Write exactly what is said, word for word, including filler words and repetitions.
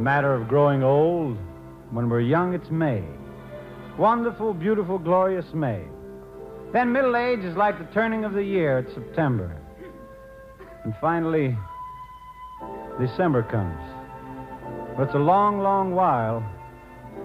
matter of growing old, when we're young, it's May. Wonderful, beautiful, glorious May. Then middle age is like the turning of the year. It's September. And finally, December comes. But it's a long, long while